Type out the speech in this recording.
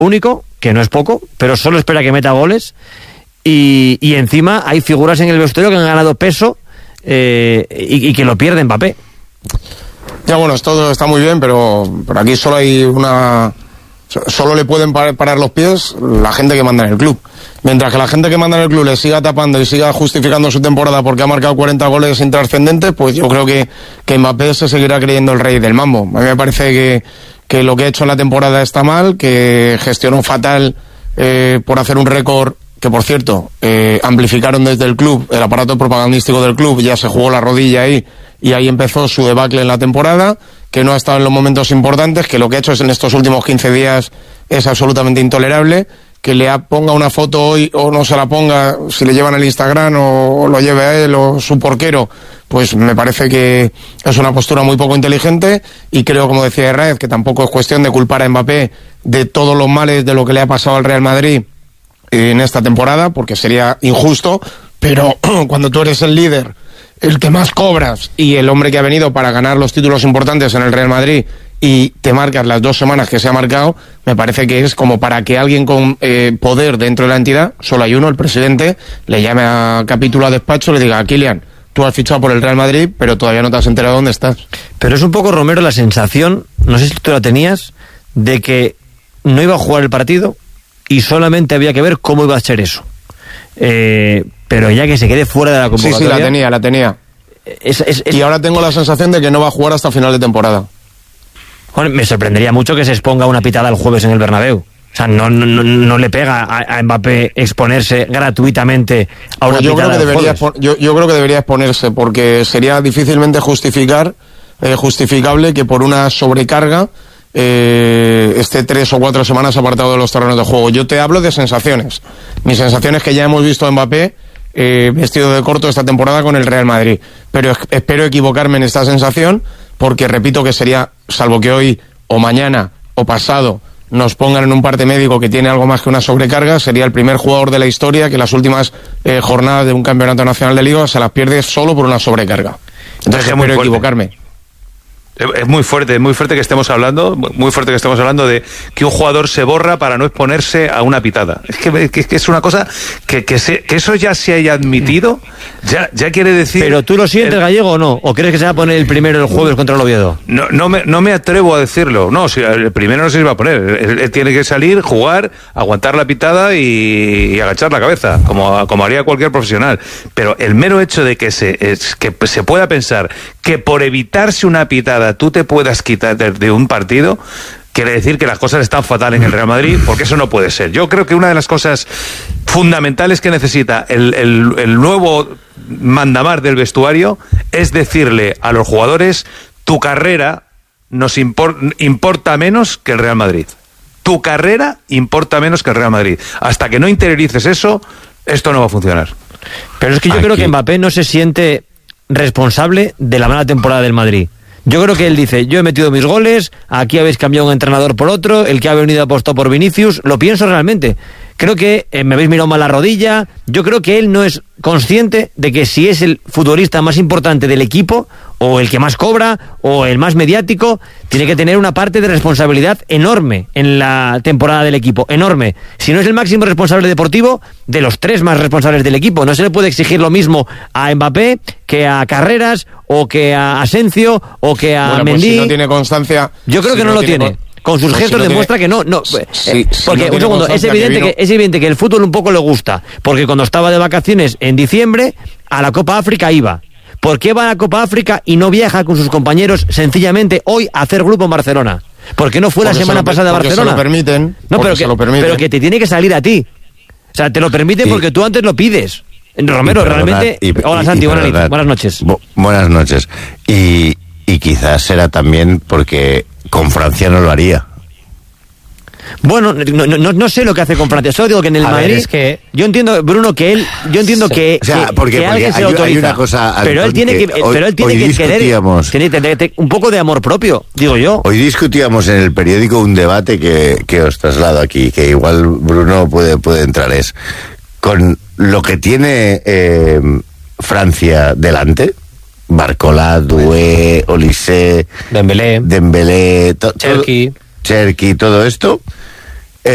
único, que no es poco, pero solo espera que meta goles, y encima hay figuras en el vestuario que han ganado peso y que lo pierde Mbappé. Ya bueno, esto está muy bien, pero aquí solo hay solo le pueden parar los pies la gente que manda en el club. Mientras que la gente que manda en el club le siga tapando y siga justificando su temporada porque ha marcado 40 goles intrascendentes, pues yo creo que Mbappé se seguirá creyendo el rey del mambo. A mí me parece que lo que ha hecho en la temporada está mal, que gestionó fatal por hacer un récord que, por cierto, amplificaron desde el club, el aparato propagandístico del club, ya se jugó la rodilla ahí, y ahí empezó su debacle en la temporada, que no ha estado en los momentos importantes, que lo que ha hecho en estos últimos 15 días es absolutamente intolerable, que le ponga una foto hoy o no se la ponga, si le llevan el Instagram o lo lleve a él o su porquero, pues me parece que es una postura muy poco inteligente, y creo, como decía Herrera, que tampoco es cuestión de culpar a Mbappé de todos los males de lo que le ha pasado al Real Madrid en esta temporada, porque sería injusto, pero cuando tú eres el líder, el que más cobras y el hombre que ha venido para ganar los títulos importantes en el Real Madrid, y te marcas las 2 semanas que se ha marcado, me parece que es como para que alguien con poder dentro de la entidad, solo hay uno, el presidente, le llame a capítulo a despacho y le diga: Kylian, tú has fichado por el Real Madrid, pero todavía no te has enterado dónde estás. Pero es un poco, Romero, la sensación, no sé si tú la tenías, de que no iba a jugar el partido y solamente había que ver cómo iba a ser eso. Pero ya que se quede fuera de la convocatoria... Sí, la tenía. Y ahora tengo la sensación de que no va a jugar hasta final de temporada. Bueno, me sorprendería mucho que se exponga una pitada el jueves en el Bernabéu. O sea, no le pega a Mbappé exponerse gratuitamente a una pitada del jueves. Yo creo que debería exponerse, porque sería difícilmente justificable que por una sobrecarga esté 3 o 4 semanas apartado de los terrenos de juego. Yo te hablo de sensaciones. Mi sensación es que ya hemos visto a Mbappé vestido de corto esta temporada con el Real Madrid, pero espero equivocarme en esta sensación, porque repito que sería, salvo que hoy o mañana o pasado nos pongan en un parte médico que tiene algo más que una sobrecarga, sería el primer jugador de la historia que las últimas jornadas de un campeonato nacional de liga se las pierde solo por una sobrecarga. Entonces espero equivocarme. Es muy fuerte que estemos hablando de que un jugador se borra para no exponerse a una pitada. Es que es una cosa que eso ya se haya admitido, ya quiere decir... ¿Pero tú lo sientes, Gallego, o no? ¿O crees que se va a poner el primero el jueves contra el Oviedo? No me atrevo a decirlo. No, si el primero no se va a poner. Él tiene que salir, jugar, aguantar la pitada y agachar la cabeza, como haría cualquier profesional. Pero el mero hecho de que se pueda pensar que por evitarse una pitada tú te puedas quitar de un partido, quiere decir que las cosas están fatal en el Real Madrid, porque eso no puede ser. Yo creo que una de las cosas fundamentales que necesita el nuevo mandamás del vestuario es decirle a los jugadores: tu carrera nos importa menos que el Real Madrid. Tu carrera importa menos que el Real Madrid. Hasta que no interiorices eso, esto no va a funcionar. Pero es que yo creo que Mbappé no se siente responsable de la mala temporada del Madrid. Yo creo que él dice: yo he metido mis goles, aquí habéis cambiado un entrenador por otro, el que ha venido apostó por Vinicius. Lo pienso realmente. Creo que me habéis mirado mal la rodilla. Yo creo que él no es consciente de que si es el futbolista más importante del equipo, o el que más cobra, o el más mediático, tiene que tener una parte de responsabilidad enorme en la temporada del equipo, enorme. Si no es el máximo responsable deportivo, de los 3 más responsables del equipo. No se le puede exigir lo mismo a Mbappé que a Carreras, o que a Asencio, o que a Mendy. Pues si no tiene constancia... Yo creo que no lo tiene. Con sus gestos demuestra que no. Porque, un segundo, es evidente que el fútbol un poco le gusta, porque cuando estaba de vacaciones en diciembre, a la Copa África iba. ¿Por qué va a la Copa África y no viaja con sus compañeros sencillamente hoy a hacer grupo en Barcelona? ¿Por qué no fue la semana pasada a Barcelona? Se lo permiten. No, pero que te tiene que salir a ti. O sea, te lo permiten porque tú antes lo pides. Romero, realmente... Hola, Santi, buenas noches. Buenas noches. Y quizás será también porque con Francia no lo haría. Bueno, no sé lo que hace con Francia. Solo digo que en el Madrid... es que yo entiendo, Bruno, que porque alguien se lo autoriza. Hay una cosa, pero él tiene que querer un poco de amor propio, digo yo. Hoy discutíamos en el periódico un debate que os traslado aquí, que igual Bruno puede entrar, es con lo que tiene Francia delante, Barcola, Doué, Olise, Dembélé, Cherki, todo esto,